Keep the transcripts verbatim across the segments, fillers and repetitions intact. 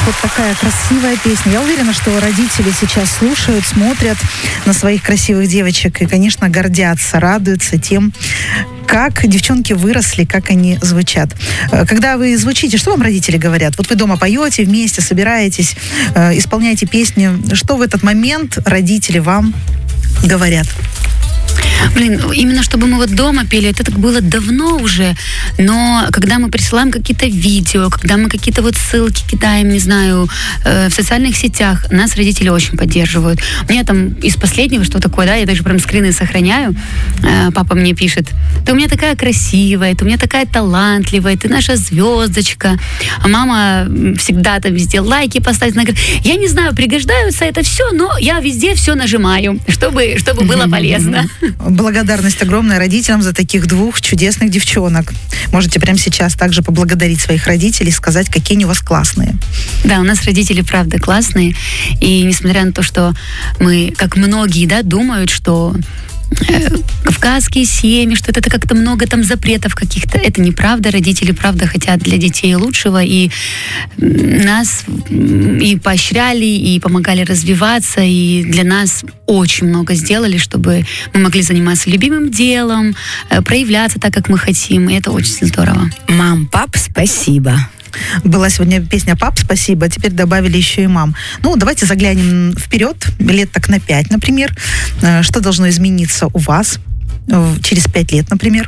вот такая красивая песня. Я уверена, что родители сейчас слушают, смотрят на своих красивых девочек и, конечно, гордятся, радуются тем, как девчонки выросли, как они звучат. Когда вы звучите, что вам родители говорят? Вот вы дома поете вместе, собираетесь, исполняете песни. Что в этот момент родители вам говорят? Блин, именно чтобы мы вот дома пели, это так было давно уже, но когда мы присылаем какие-то видео, когда мы какие-то вот ссылки кидаем, не знаю, э, в социальных сетях, нас родители очень поддерживают. Мне там из последнего, что такое, да, я даже прям скрины сохраняю, э, папа мне пишет: ты у меня такая красивая, ты у меня такая талантливая, ты наша звездочка, а мама всегда там везде лайки поставит, она говорит: я не знаю, пригождаются это все, но я везде все нажимаю, чтобы, чтобы было полезно. Благодарность огромная родителям за таких двух чудесных девчонок. Можете прямо сейчас также поблагодарить своих родителей, сказать, какие они у вас классные. Да, у нас родители, правда, классные. И несмотря на то, что мы, как многие, да, думают, что э, кавказские семьи, что это как-то много там запретов каких-то. Это неправда. Родители, правда, хотят для детей лучшего. И нас и поощряли, и помогали развиваться. И для нас очень много сделали, чтобы мы могли заниматься любимым делом, э, проявляться так, как мы хотим. И это очень здорово. Мам, пап, спасибо. Была сегодня песня «Пап, спасибо», теперь добавили еще и «Мам». Ну, давайте заглянем вперед, лет так на пять, например. Что должно измениться у вас через пять лет, например?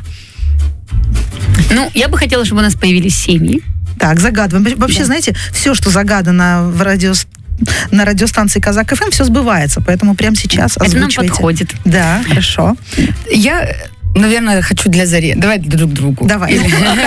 Ну, я бы хотела, чтобы у нас появились семьи. Так, загадываем. Вообще, да. Знаете, все, что загадано в радио, на радиостанции Казак эф эм, все сбывается, поэтому прямо сейчас озвучивайте. Это нам подходит. Да, хорошо. Я... Наверное, хочу для Зари. Давай друг другу. Давай.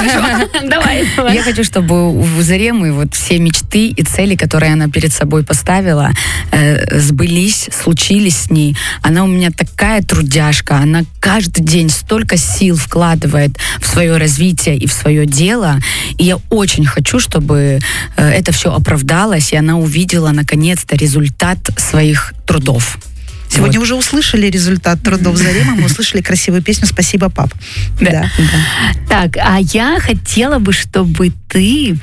Давай. Я хочу, чтобы у Заремы вот все мечты и цели, которые она перед собой поставила, э, сбылись, случились с ней. Она у меня такая трудяшка. Она каждый день столько сил вкладывает в свое развитие и в свое дело. И я очень хочу, чтобы э, это все оправдалось, и она увидела, наконец-то, результат своих трудов. Сегодня вот. Уже услышали результат трудов Заремы, мы услышали красивую песню «Спасибо, пап». Да. Да. Да. Так, а я хотела бы, чтобы ты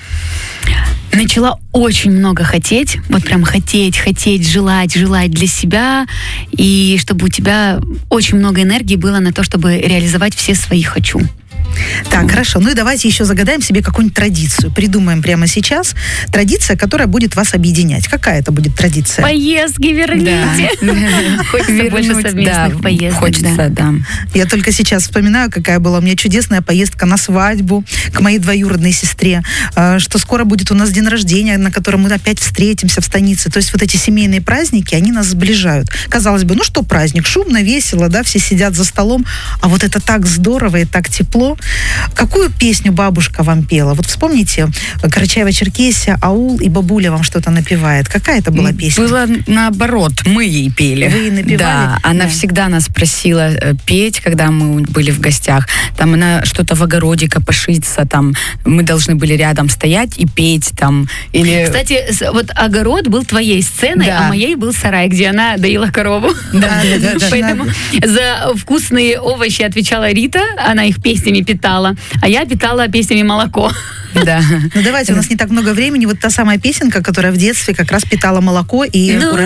начала очень много хотеть, вот прям хотеть, хотеть, желать, желать для себя, и чтобы у тебя очень много энергии было на то, чтобы реализовать все свои «хочу». Так, хорошо. Ну и давайте еще загадаем себе какую-нибудь традицию. Придумаем прямо сейчас. Традиция, которая будет вас объединять. Какая это будет традиция? Поездки верните. Да. Хочется больше совместных поездок. Хочется, да. Я только сейчас вспоминаю, какая была у меня чудесная поездка на свадьбу к моей двоюродной сестре, что скоро будет у нас день рождения, на котором мы опять встретимся в станице. То есть вот эти семейные праздники, они нас сближают. Казалось бы, ну что праздник? Шумно, весело, да, все сидят за столом, а вот это так здорово и так тепло. Какую песню бабушка вам пела? Вот вспомните, Карачаево-Черкесия, аул, и бабуля вам что-то напевает. Какая это была песня? Было наоборот, мы ей пели. Вы ей напевали? Да, она да. всегда нас просила петь, когда мы были в гостях. Там она что-то в огороде копошится, там мы должны были рядом стоять и петь там. Или... Кстати, вот огород был твоей сценой, да. а моей был сарай, где она доила корову. Да, да, да. Поэтому за вкусные овощи отвечала Рита, она их песнями питала, а я питала песнями молоко. Да. Ну давайте, у нас не так много времени. Вот та самая песенка, которая в детстве как раз питала молоко и ну, урожай